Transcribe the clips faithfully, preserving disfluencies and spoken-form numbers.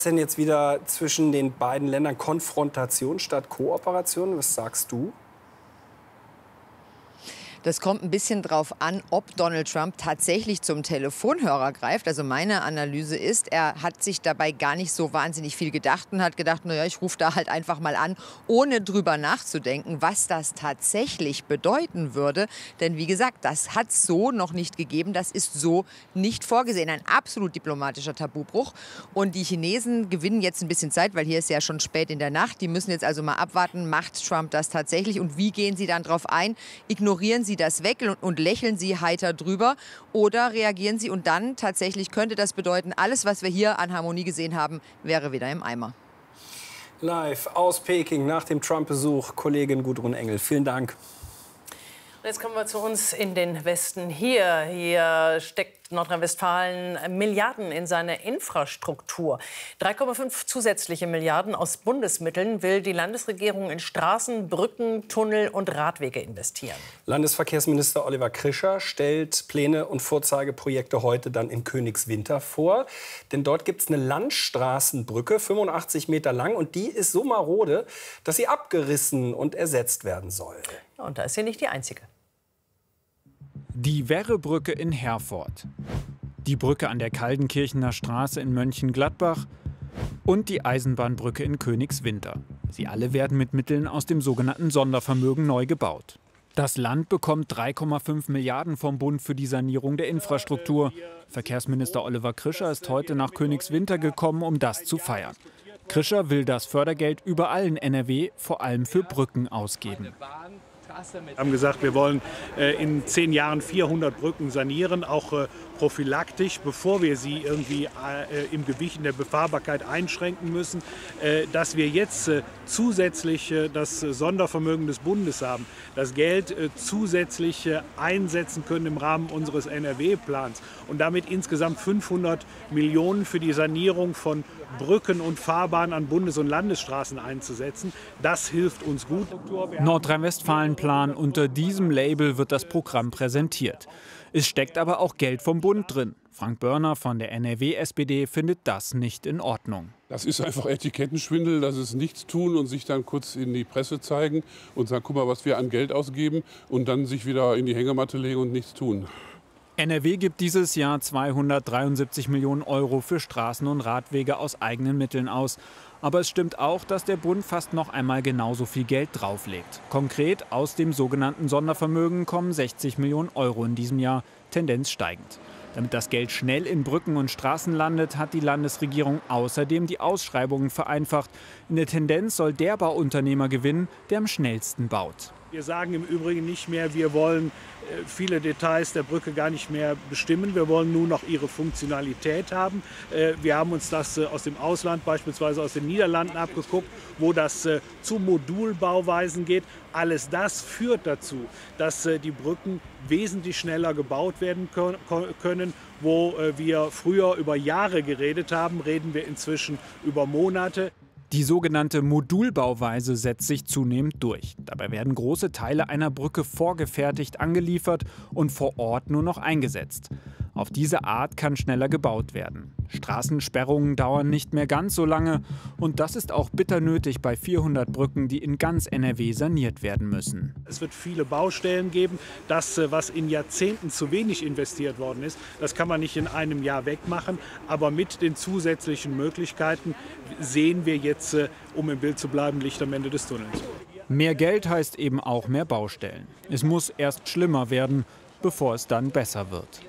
Denn jetzt wieder zwischen den beiden Ländern Konfrontation statt Kooperation? Was sagst du? Das kommt ein bisschen drauf an, ob Donald Trump tatsächlich zum Telefonhörer greift. Also meine Analyse ist, er hat sich dabei gar nicht so wahnsinnig viel gedacht und hat gedacht, naja, ich rufe da halt einfach mal an, ohne drüber nachzudenken, was das tatsächlich bedeuten würde. Denn wie gesagt, das hat es so noch nicht gegeben, das ist so nicht vorgesehen. Ein absolut diplomatischer Tabubruch. Und die Chinesen gewinnen jetzt ein bisschen Zeit, weil hier ist ja schon spät in der Nacht. Die müssen jetzt also mal abwarten, macht Trump das tatsächlich und wie gehen sie dann drauf ein? Ignorieren sie Sie das weg und lächeln Sie heiter drüber oder reagieren Sie und dann tatsächlich könnte das bedeuten, alles, was wir hier an Harmonie gesehen haben, wäre wieder im Eimer. Live aus Peking nach dem Trump-Besuch, Kollegin Gudrun Engel. Vielen Dank. Und jetzt kommen wir zu uns in den Westen. Hier, hier steckt Nordrhein-Westfalen Milliarden in seine Infrastruktur. drei Komma fünf zusätzliche Milliarden aus Bundesmitteln will die Landesregierung in Straßen, Brücken, Tunnel und Radwege investieren. Landesverkehrsminister Oliver Krischer stellt Pläne und Vorzeigeprojekte heute dann in Königswinter vor. Denn dort gibt es eine Landstraßenbrücke, fünfundachtzig Meter lang. Und die ist so marode, dass sie abgerissen und ersetzt werden soll. Und da ist sie nicht die einzige. Die Werrebrücke in Herford, die Brücke an der Kaldenkirchener Straße in Mönchengladbach und die Eisenbahnbrücke in Königswinter. Sie alle werden mit Mitteln aus dem sogenannten Sondervermögen neu gebaut. Das Land bekommt drei Komma fünf Milliarden vom Bund für die Sanierung der Infrastruktur. Verkehrsminister Oliver Krischer ist heute nach Königswinter gekommen, um das zu feiern. Krischer will das Fördergeld überall in N R W vor allem für Brücken ausgeben. Wir haben gesagt, wir wollen äh, in zehn Jahren vierhundert Brücken sanieren, auch äh, prophylaktisch, bevor wir sie irgendwie äh, im Gewicht in der Befahrbarkeit einschränken müssen. Äh, dass wir jetzt äh, zusätzlich äh, das Sondervermögen des Bundes haben, das Geld äh, zusätzlich äh, einsetzen können im Rahmen unseres N R W-Plans und damit insgesamt fünfhundert Millionen für die Sanierung von Brücken und Fahrbahnen an Bundes- und Landesstraßen einzusetzen. Das hilft uns gut. Nordrhein-Westfalen-Plan, unter diesem Label wird das Programm präsentiert. Es steckt aber auch Geld vom Bund drin. Frank Börner von der N R W-S P D findet das nicht in Ordnung. Das ist einfach Etikettenschwindel, das ist nichts tun und sich dann kurz in die Presse zeigen und sagen, guck mal, was wir an Geld ausgeben und dann sich wieder in die Hängematte legen und nichts tun. N R W gibt dieses Jahr zweihundertdreiundsiebzig Millionen Euro für Straßen und Radwege aus eigenen Mitteln aus. Aber es stimmt auch, dass der Bund fast noch einmal genauso viel Geld drauflegt. Konkret aus dem sogenannten Sondervermögen kommen sechzig Millionen Euro in diesem Jahr, Tendenz steigend. Damit das Geld schnell in Brücken und Straßen landet, hat die Landesregierung außerdem die Ausschreibungen vereinfacht. In der Tendenz soll der Bauunternehmer gewinnen, der am schnellsten baut. Wir sagen im Übrigen nicht mehr, wir wollen viele Details der Brücke gar nicht mehr bestimmen. Wir wollen nur noch ihre Funktionalität haben. Wir haben uns das aus dem Ausland, beispielsweise aus den Niederlanden, abgeguckt, wo das zu Modulbauweisen geht. Alles das führt dazu, dass die Brücken wesentlich schneller gebaut werden können. Wo wir früher über Jahre geredet haben, reden wir inzwischen über Monate. Die sogenannte Modulbauweise setzt sich zunehmend durch. Dabei werden große Teile einer Brücke vorgefertigt angeliefert und vor Ort nur noch eingesetzt. Auf diese Art kann schneller gebaut werden. Straßensperrungen dauern nicht mehr ganz so lange und das ist auch bitter nötig bei vierhundert Brücken, die in ganz N R W saniert werden müssen. Es wird viele Baustellen geben. Das, was in Jahrzehnten zu wenig investiert worden ist, das kann man nicht in einem Jahr wegmachen. Aber mit den zusätzlichen Möglichkeiten sehen wir jetzt, um im Bild zu bleiben, Licht am Ende des Tunnels. Mehr Geld heißt eben auch mehr Baustellen. Es muss erst schlimmer werden, bevor es dann besser wird.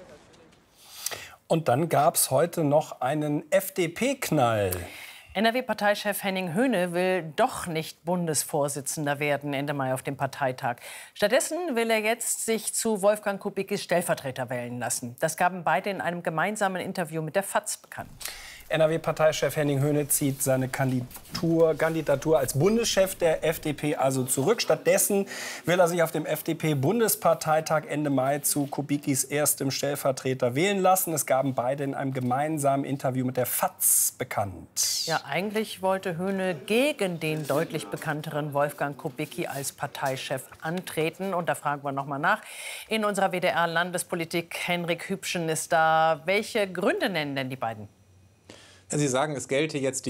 Und dann gab es heute noch einen F D P-Knall. N R W-Parteichef Henning Höhne will doch nicht Bundesvorsitzender werden Ende Mai auf dem Parteitag. Stattdessen will er jetzt sich zu Wolfgang Kubickis Stellvertreter wählen lassen. Das gaben beide in einem gemeinsamen Interview mit der F A Z bekannt. N R W-Parteichef Henning Höhne zieht seine Kandidatur, Kandidatur als Bundeschef der F D P also zurück. Stattdessen will er sich auf dem F D P-Bundesparteitag Ende Mai zu Kubickis erstem Stellvertreter wählen lassen. Es gaben beide in einem gemeinsamen Interview mit der F A Z bekannt. Ja, eigentlich wollte Höhne gegen den deutlich bekannteren Wolfgang Kubicki als Parteichef antreten. Und da fragen wir noch mal nach. In unserer W D R-Landespolitik, Henrik Hübschen ist da. Welche Gründe nennen denn die beiden? Sie sagen, es gelte jetzt die